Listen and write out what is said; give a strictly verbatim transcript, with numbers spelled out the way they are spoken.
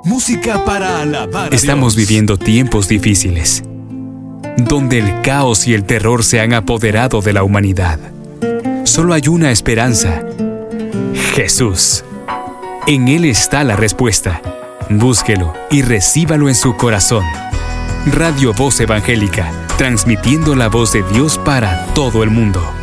Música para alabar a Dios. Estamos viviendo tiempos difíciles, donde el caos y el terror se han apoderado de la humanidad. Solo hay una esperanza: Jesús. En Él está la respuesta. Búsquelo y recíbalo en su corazón. Radio Voz Evangélica, transmitiendo la voz de Dios para todo el mundo.